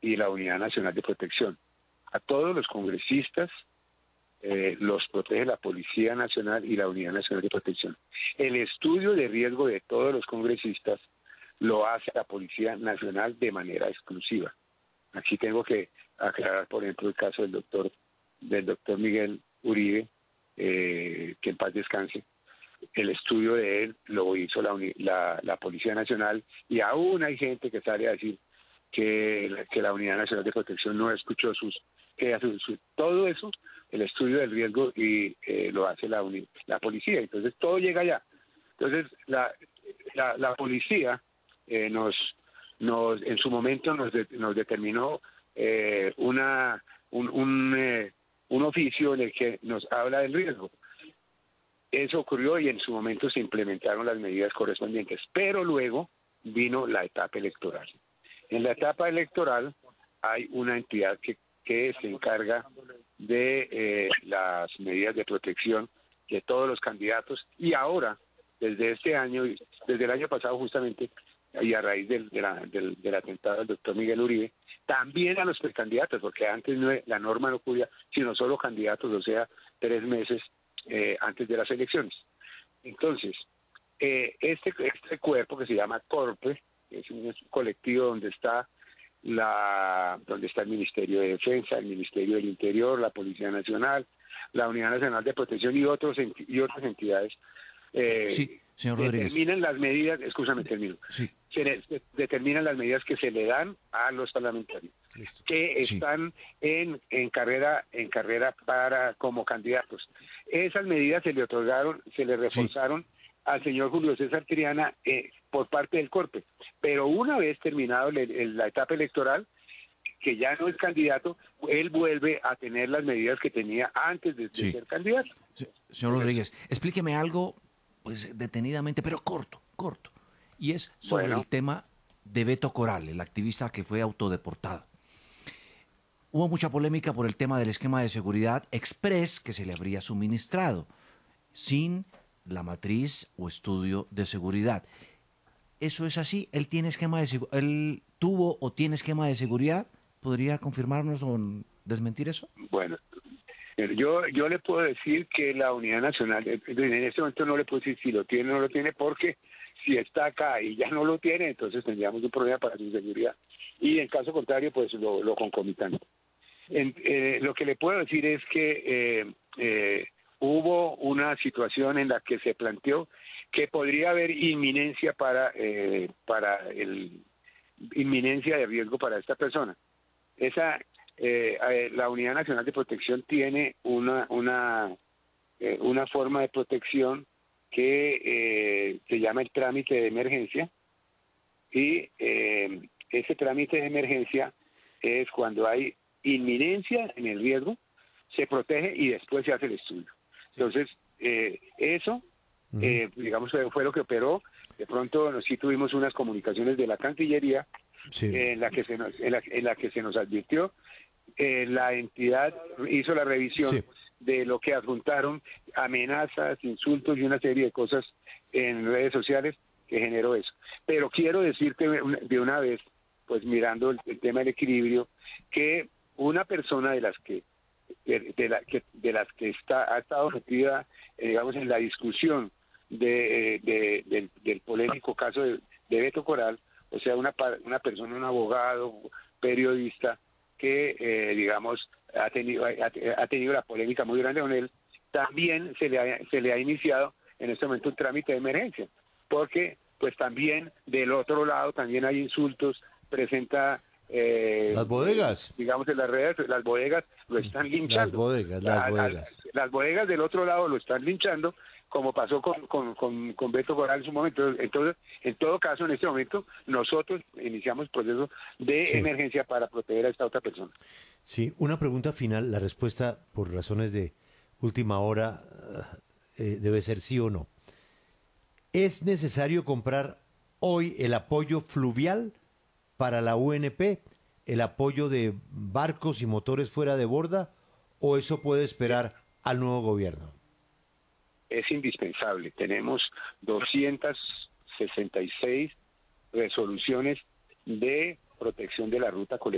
y la Unidad Nacional de Protección. A todos los congresistas los protege la Policía Nacional y la Unidad Nacional de Protección. El estudio de riesgo de todos los congresistas lo hace la Policía Nacional de manera exclusiva. Aquí tengo que aclarar, por ejemplo, el caso del doctor Miguel Uribe, que en paz descanse. El estudio de él lo hizo la Policía Nacional, y aún hay gente que sale a decir que la Unidad Nacional de Protección no escuchó todo eso, el estudio del riesgo, y lo hace la policía. Entonces todo llega allá. Entonces la policía en su momento nos determinó un oficio en el que nos habla del riesgo. Eso ocurrió y en su momento se implementaron las medidas correspondientes, pero luego vino la etapa electoral. En la etapa electoral hay una entidad que se encarga de las medidas de protección de todos los candidatos, y ahora, desde este año, desde el año pasado justamente, y a raíz del atentado del doctor Miguel Uribe, también a los precandidatos, porque antes la norma no cubría sino solo candidatos, o sea, 3 meses antes de las elecciones. Entonces, este cuerpo que se llama CORPE, es un colectivo donde está el Ministerio de Defensa, el Ministerio del Interior, la Policía Nacional, la Unidad Nacional de Protección y otras entidades. Sí, señor Rodríguez. Determinan las medidas, termino. Sí. Determinan las medidas que se le dan a los parlamentarios. Listo. Que están en carrera para como candidatos. Esas medidas se le otorgaron, se le reforzaron al señor Julio César Triana por parte del CORPE. Pero una vez terminado la etapa electoral, que ya no es candidato, él vuelve a tener las medidas que tenía antes de ser candidato. Señor Rodríguez, explíqueme algo, pues detenidamente, pero corto. Y es sobre el tema de Beto Coral, el activista que fue autodeportado. Hubo mucha polémica por el tema del esquema de seguridad express que se le habría suministrado, sin la matriz o estudio de seguridad. ¿Eso es así? ¿Él tuvo o tiene esquema de seguridad? ¿Podría confirmarnos o desmentir eso? Bueno, yo le puedo decir que la Unidad Nacional, en este momento no le puedo decir si lo tiene o no lo tiene, porque si está acá y ya no lo tiene, entonces tendríamos un problema para su seguridad. Y en caso contrario, pues lo concomitamos. Lo que le puedo decir es que hubo una situación en la que se planteó que podría haber inminencia inminencia de riesgo para esta persona. La Unidad Nacional de Protección tiene una forma de protección que se llama el trámite de emergencia, y ese trámite de emergencia es cuando hay inminencia en el riesgo, se protege y después se hace el estudio. Entonces, eso, digamos, fue lo que operó. De pronto sí tuvimos unas comunicaciones de la Cancillería en la que se nos advirtió. La entidad hizo la revisión de lo que adjuntaron, amenazas, insultos y una serie de cosas en redes sociales que generó eso. Pero quiero decirte de una vez, pues mirando el tema del equilibrio, que una persona de las que ha estado metida, digamos, en la discusión del polémico caso de Beto Coral, o sea, una persona, un abogado, periodista, que digamos ha tenido la polémica muy grande con él, también se le ha iniciado en este momento un trámite de emergencia, porque pues también del otro lado también hay insultos, presenta las bodegas, digamos, en las redes, las bodegas lo están linchando. Las bodegas del otro lado lo están linchando, como pasó con Beto Coral en su momento. Entonces, en todo caso, en este momento, nosotros iniciamos el proceso de emergencia para proteger a esta otra persona. Sí, una pregunta final, la respuesta por razones de última hora debe ser sí o no. ¿Es necesario comprar hoy el apoyo fluvial para la UNP, el apoyo de barcos y motores fuera de borda, o eso puede esperar al nuevo gobierno? Es indispensable. Tenemos 266 resoluciones de protección de la ruta colectiva.